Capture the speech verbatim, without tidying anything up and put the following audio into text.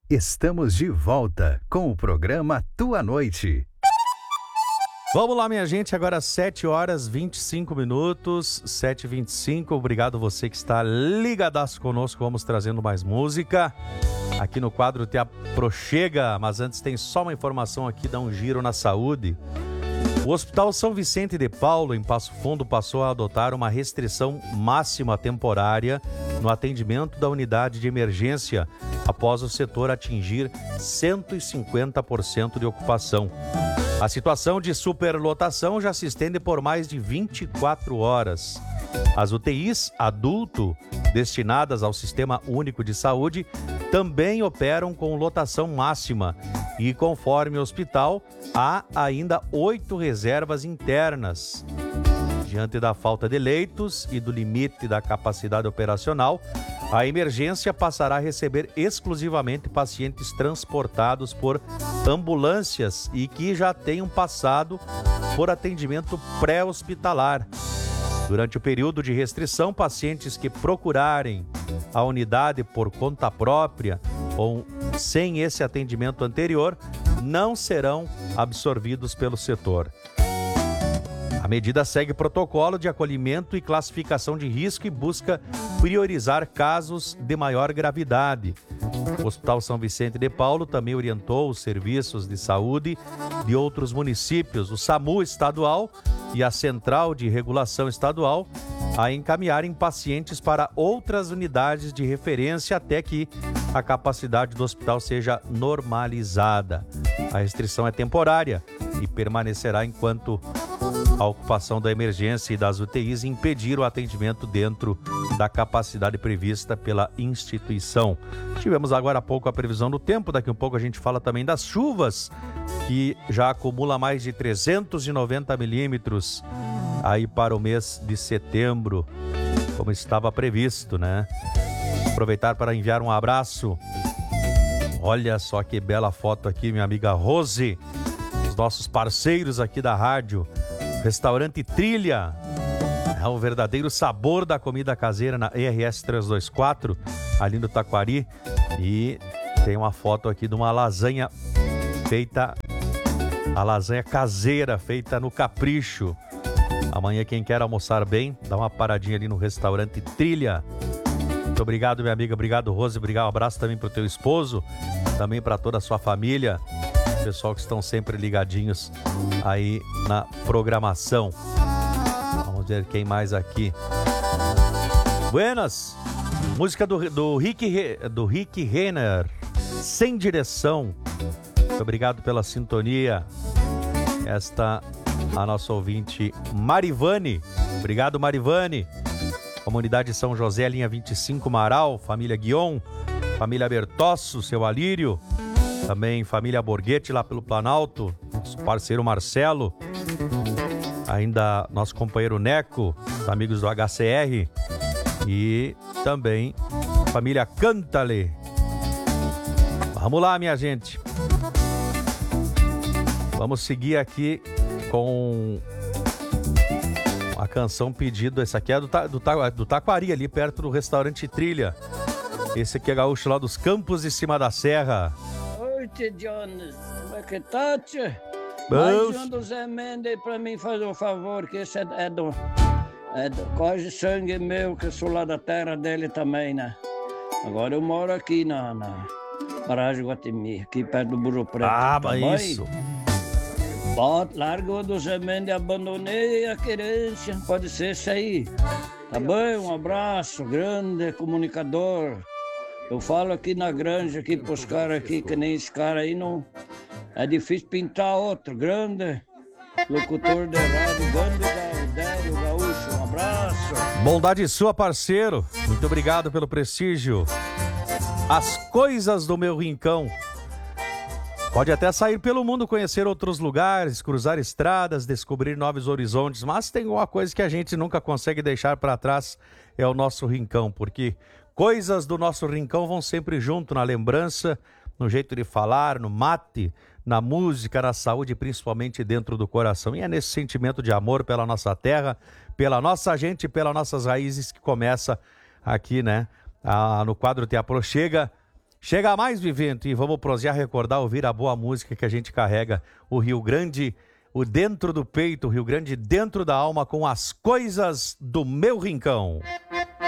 Estamos de volta com o programa Tua Noite. Vamos lá, minha gente, agora sete horas e vinte e cinco minutos, sete e vinte e cinco. Obrigado você que está ligadaço conosco. Vamos trazendo mais música aqui no quadro Te Aproxega. Mas antes tem só uma informação aqui, dá um giro na saúde. O Hospital São Vicente de Paulo, em Passo Fundo, passou a adotar uma restrição máxima temporária no atendimento da unidade de emergência após o setor atingir cento e cinquenta por cento de ocupação. A situação de superlotação já se estende por mais de vinte e quatro horas. As U T Is adulto destinadas ao Sistema Único de Saúde também operam com lotação máxima e, conforme o hospital, há ainda oito reservas internas. Diante da falta de leitos e do limite da capacidade operacional, a emergência passará a receber exclusivamente pacientes transportados por ambulâncias e que já tenham passado por atendimento pré-hospitalar. Durante o período de restrição, pacientes que procurarem a unidade por conta própria ou sem esse atendimento anterior não serão absorvidos pelo setor. A medida segue protocolo de acolhimento e classificação de risco e busca priorizar casos de maior gravidade. O Hospital São Vicente de Paulo também orientou os serviços de saúde de outros municípios, o SAMU estadual e a Central de Regulação Estadual, a encaminharem pacientes para outras unidades de referência até que a capacidade do hospital seja normalizada. A restrição é temporária e permanecerá enquanto a ocupação da emergência e das U T Is impedir o atendimento dentro da capacidade prevista pela instituição. Tivemos agora há pouco a previsão do tempo, daqui a um pouco a gente fala também das chuvas, que já acumula mais de trezentos e noventa milímetros aí para o mês de setembro, como estava previsto, né? Aproveitar para enviar um abraço. Olha só que bela foto aqui, minha amiga Rose, os nossos parceiros aqui da rádio. Restaurante Trilha, é o verdadeiro sabor da comida caseira na E R S trezentos e vinte e quatro, ali no Taquari. E tem uma foto aqui de uma lasanha feita, a lasanha caseira feita no capricho. Amanhã quem quer almoçar bem, dá uma paradinha ali no Restaurante Trilha. Muito obrigado, minha amiga, obrigado, Rose, obrigado, um abraço também para o teu esposo, também para toda a sua família. Pessoal que estão sempre ligadinhos aí na programação. Vamos ver quem mais aqui. Buenas! Música do, do, Rick, do Rick Renner, Sem Direção. Muito obrigado pela sintonia. Esta a nossa ouvinte Marivane. Obrigado, Marivane. Comunidade São José, linha vinte e cinco, Marau. Família Guion. Família Bertosso, seu Alírio. Também família Borghetti lá pelo Planalto, nosso parceiro Marcelo, ainda nosso companheiro Neco, os amigos do H C R e também família Cantale. Vamos lá, minha gente. Vamos seguir aqui com a canção pedido. Essa aqui é do, do, do Taquari, ali perto do Restaurante Trilha. Esse aqui é gaúcho lá dos Campos de Cima da Serra. Oi, Jones, como é que tá, tchê? Mais um do Zé Mendes pra mim fazer um favor, que esse é, é do... É do quase sangue meu, que eu sou lá da terra dele também, né? Agora eu moro aqui na, na Barragem Guatemi, aqui perto do Burro Preto. Ah, tá mas bom? isso. Bota, larga o do Zé Mendes, abandonei a querência, pode ser isso aí. Tá bom? Um abraço, grande comunicador. Eu falo aqui na granja, aqui pros caras aqui, que nem esse cara aí, não... É difícil pintar outro. Grande locutor de rádio, grande Gaudério Gaúcho. Um abraço. Bondade sua, parceiro. Muito obrigado pelo prestígio. As coisas do meu rincão. Pode até sair pelo mundo, conhecer outros lugares, cruzar estradas, descobrir novos horizontes, mas tem uma coisa que a gente nunca consegue deixar para trás, é o nosso rincão, porque coisas do nosso rincão vão sempre junto, na lembrança, no jeito de falar, no mate, na música, na saúde, principalmente dentro do coração. E é nesse sentimento de amor pela nossa terra, pela nossa gente, pelas nossas raízes que começa aqui, né, a, no quadro Te Aproxega, Chega mais, Vivento, e vamos prosear, recordar, ouvir a boa música que a gente carrega, o Rio Grande, o dentro do peito, o Rio Grande dentro da alma, com as coisas do meu rincão.